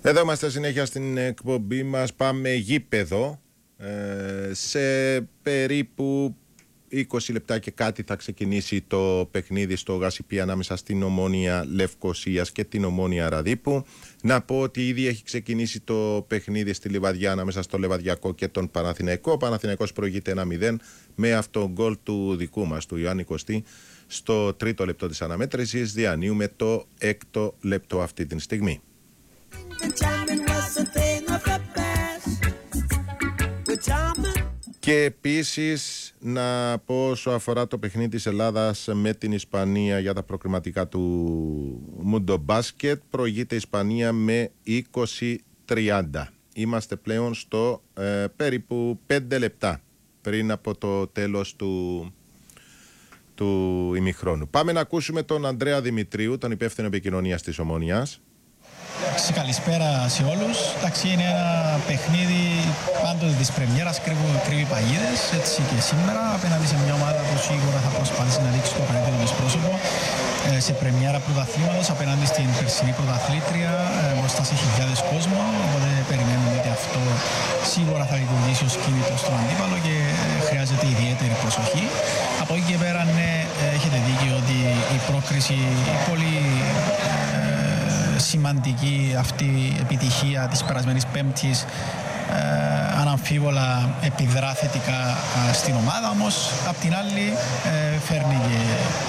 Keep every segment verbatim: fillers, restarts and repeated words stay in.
Εδώ είμαστε συνέχεια στην εκπομπή μας. Πάμε γήπεδο. Ε, σε περίπου είκοσι λεπτά και κάτι θα ξεκινήσει το παιχνίδι στο Γασιπί ανάμεσα στην Ομόνοια Λευκωσίας και την Ομόνοια Ραδίππου. Να πω ότι ήδη έχει ξεκινήσει το παιχνίδι στη Λιβαδιά ανάμεσα στο Λεβαδιακό και τον Παναθηναϊκό. Ο Παναθηναϊκός προηγείται ένα μηδέν με αυτό γκολ του δικού μας, του Ιωάννη Κωστή, στο τρίτο λεπτό της αναμέτρησης. Διανύουμε το έκτο λεπτό αυτή τη στιγμή. Και επίσης να πω όσο αφορά το παιχνίδι της Ελλάδας με την Ισπανία για τα προκριματικά του Μούντο Μπάσκετ, προηγείται η Ισπανία με είκοσι τριάντα. Είμαστε πλέον στο ε, περίπου πέντε λεπτά πριν από το τέλος του, του ημιχρόνου. Πάμε να ακούσουμε τον Ανδρέα Δημητρίου, τον υπεύθυνο επικοινωνίας της Ομόνοιας. Καλησπέρα σε όλους. Εντάξει, είναι ένα παιχνίδι πάντοτε της πρεμιέρας, κρύβει παγίδες, έτσι και σήμερα, απέναντι σε μια ομάδα που σίγουρα θα προσπαθήσει να δείξει το καλύτερο της πρόσωπο ε, σε πρεμιέρα πρωταθλήματος απέναντι στην περσινή πρωταθλήτρια, ε, μπροστά σε χιλιάδες κόσμο. Οπότε περιμένουμε ότι αυτό σίγουρα θα λειτουργήσει ως κίνητο στον αντίπαλο και ε, χρειάζεται ιδιαίτερη προσοχή. Από εκεί και πέρα, ναι, έχετε δίκιο ότι η πρόκριση πολύ ε, σημαντική αυτή η επιτυχία της περασμένης Πέμπτης ε, αναμφίβολα επιδρά θετικά ε, στην ομάδα, όμως απ' την άλλη ε, φέρνει και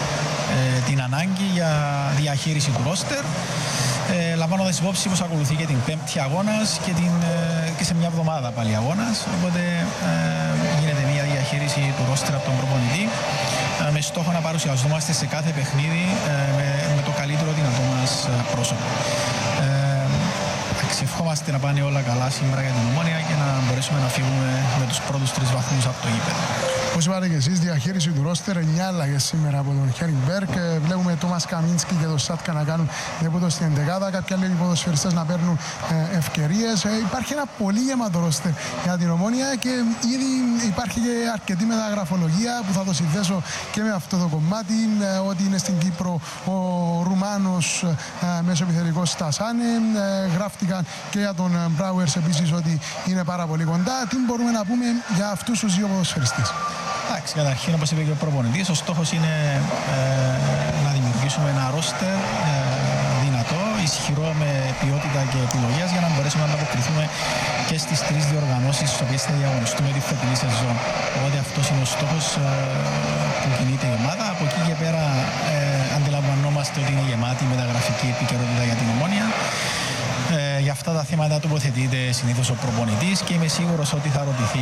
ε, την ανάγκη για διαχείριση του ρόστερ, ε, λαμβάνοντας υπόψη πως ακολουθεί και την Πέμπτη αγώνας και, την, ε, και σε μια εβδομάδα πάλι αγώνας, οπότε ε, γίνεται μια διαχείριση του ρόστερ από τον προπονητή ε, με στόχο να παρουσιαζόμαστε σε κάθε παιχνίδι ε, με, με το καλύτερο δυνατό μας πρόσωπο. Ε, Ευχόμαστε να πάνε όλα καλά σήμερα για την Ομόνοια και να μπορέσουμε να φύγουμε με τους πρώτους τρεις βαθμούς από το γήπεδο. Όπως είπατε και εσείς, διαχείριση του ρόστερ, εννιά αλλαγές σήμερα από τον Χέρινγκ Μπέρκ. Βλέπουμε Τόμας Καμίνσκι και τον Σάτκα να κάνουν δebutο στην εντεκάδα. Κάποιοι άλλοι ποδοσφαιριστές να παίρνουν ε, ευκαιρίες. Ε, υπάρχει ένα πολύ γεμάτο ρόστερ για την Ομόνοια και ήδη υπάρχει και αρκετή μεταγραφολογία που θα το συνδέσω και με αυτό το κομμάτι. Ε, ότι είναι στην Κύπρο ο Ρουμάνος ε, μεσοεπιθετικός Στασάνε. Ε, γράφτηκαν και για τον Μπράουερς επίσης ότι είναι πάρα πολύ κοντά. Τι μπορούμε να πούμε για αυτούς τους δύο ποδοσφαιριστές? Εντάξει, καταρχήν, όπως είπε και ο προπονητής, ο στόχος είναι ε, να δημιουργήσουμε ένα ρόστερ ε, δυνατό, ισχυρό, με ποιότητα και επιλογές, για να μπορέσουμε να ανταποκριθούμε και στις τρεις διοργανώσεις στις οποίες θα διαγωνιστούμε τη φετινή σεζόν. Οπότε αυτός είναι ο στόχος ε, που κινείται η ομάδα. Από εκεί και πέρα ε, αντιλαμβανόμαστε ότι είναι γεμάτη μεταγραφική επικαιρότητα για την Ομόνοια. Ε, για αυτά τα θέματα τοποθετείται συνήθως ο προπονητής και είμαι σίγουρος ότι θα ρωτηθεί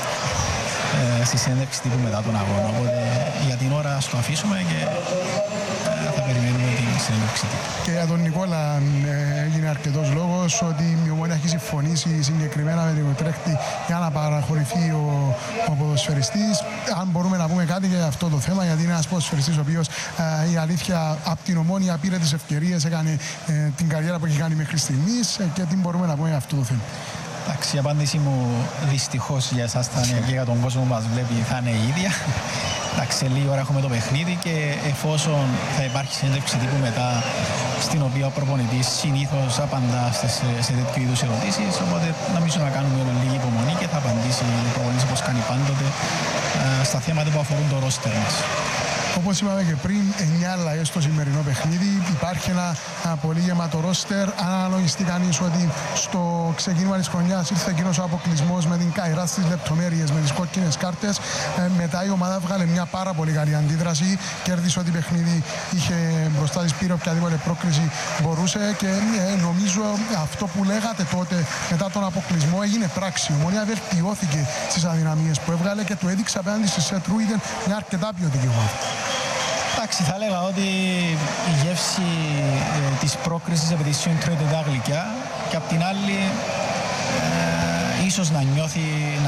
ε, στη συνέντευξη τύπου μετά τον αγώνα. Οπότε για την ώρα ας το αφήσουμε και ε, θα περιμένουμε την συνέντευξη τύπου. Και για τον Νικόλα ε, έγινε αρκετός λόγος ότι η Ομόνοια έχει συμφωνήσει συγκεκριμένα με την Ουτρέχτη για να παραχωρηθεί ο, ο ποδοσφαιριστής. Αν μπορούμε να πούμε κάτι για αυτό το θέμα, γιατί είναι ένας ποδοσφαιριστής ο οποίος ε, η αλήθεια από την Ομόνοια πήρε τις ευκαιρίες, έκανε ε, την καριέρα που έχει κάνει μέχρι στιγμής ε, και τι μπορούμε να πούμε για αυτό το θέμα. Εντάξει, η απάντησή μου δυστυχώς για εσάς θα είναι, και για τον κόσμο που μας βλέπει θα είναι η ίδια. Εντάξει, σε λίγη ώρα έχουμε το παιχνίδι και εφόσον θα υπάρχει συνέντευξη τύπου μετά, στην οποία ο προπονητής συνήθως απαντά σε, σε τέτοιου είδους ερωτήσεις, οπότε νομίζω να κάνουμε λίγη υπομονή και θα απαντήσει ο προπονητής όπως κάνει πάντοτε στα θέματα που αφορούν το ρόστερ μας. Όπως είπαμε και πριν, εννιά αλλαγές στο σημερινό παιχνίδι. Υπάρχει ένα, ένα πολύ γεμάτο ρόστερ. Αν αναλογιστεί κανείς ότι στο ξεκίνημα της χρονιάς ήρθε εκείνος ο αποκλεισμός με την καηρά στις λεπτομέρειες, με τις κόκκινες κάρτες, ε, μετά η ομάδα βγάλε μια πάρα πολύ καλή αντίδραση. Κέρδισε ότι παιχνίδι είχε μπροστά της, πήρε οποιαδήποτε πρόκριση μπορούσε και ε, νομίζω αυτό που λέγατε τότε μετά τον αποκλεισμό έγινε πράξη. Η Ομόνοια βελτιώθηκε στις αδυναμίες που έβγαλε και το έδειξε απέναντι στη Σετ Ρούιντεν, μια αρκετά ποιοτική ομάδα. Εντάξει, θα λέγα ότι η γεύση ε, της πρόκρισης επαιτησιών τρώει τα γλυκιά και απ' την άλλη ε, ίσως να νιώθει